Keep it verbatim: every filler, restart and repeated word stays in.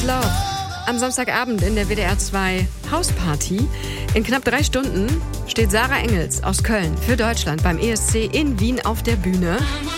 Love. Am Samstagabend in der W D R zwei Hausparty. In knapp drei Stunden steht Sarah Engels aus Köln für Deutschland beim E S C in Wien auf der Bühne.